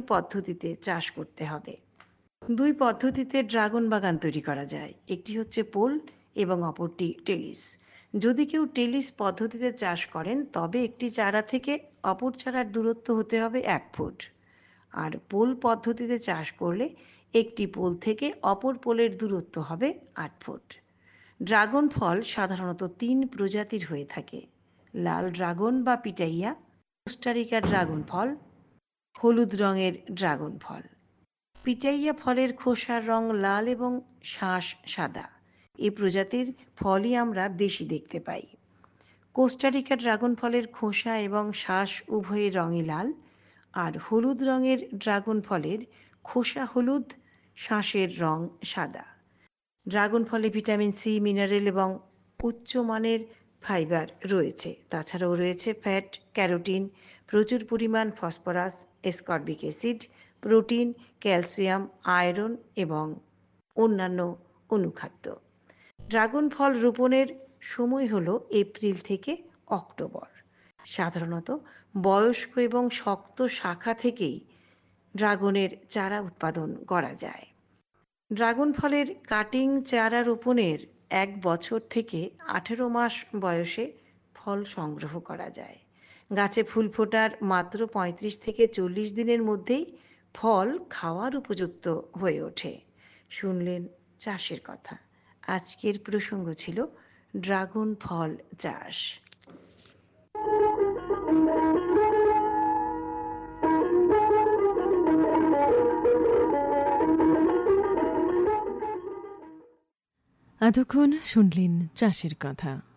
পদ্ধতিতে চাষ করতে হবে। দুই পদ্ধতিতে ড্রাগন বাগান তৈরি করা যায়, একটি হচ্ছে পোল এবং অপরটি টেলিস। যদি কেউ টেলিস পদ্ধতিতে চাষ করেন তবে একটি চারা থেকে অপর চারার দূরত্ব হতে হবে 1 ফুট, আর পোল পদ্ধতিতে চাষ করলে একটি পোল থেকে অপর পোলের দূরত্ব হবে 8 ফুট। ড্রাগন ফল সাধারণত 3 প্রজাতির হয়ে থাকে: লাল ড্রাগন বা পিটাইয়া, কোস্টারিকার ড্রাগন ফল, হলুদ রঙের ড্রাগন ফল। পিটাইয়া ফলের খোসার রং লাল এবং শাঁস সাদা। এই প্রজাতির ফলই আমরা বেশি দেখতে পাই। কোস্টারিকা ড্রাগন ফলের খোসা এবং শাঁস উভয়ের রঙই লাল, আর হলুদ রঙের ড্রাগন ফলের খোসা হলুদ, শাঁসের রং সাদা। ড্রাগন ফলে ভিটামিন সি, মিনারেল এবং উচ্চমানের ফাইবার রয়েছে। তাছাড়াও রয়েছে ফ্যাট, ক্যারোটিন, প্রচুর পরিমাণ phosphorus, এসকর্বিক acid, protein, calcium, iron এবং অন্যান্য অনুখাদ্য। ড্রাগন ফল রোপণের সময় হল এপ্রিল থেকে অক্টোবর। সাধারণত বয়স্ক এবং শক্ত শাখা থেকেই ড্রাগনের চারা উৎপাদন করা যায়। ড্রাগন ফলের কাটিং চারা রোপণের 1 বছর থেকে 18 মাস বয়সে ফল সংগ্রহ করা যায়। গাছে ফুল ফোটার মাত্র 35 থেকে 40 দিনের মধ্যেই ফল খাওয়ার উপযুক্ত হয়ে ওঠে। শুনলেন চাষের কথা। আজকের প্রসঙ্গ ছিল ড্রাগন ফল চাষ। এতক্ষণ শুনলেন চাষের কথা।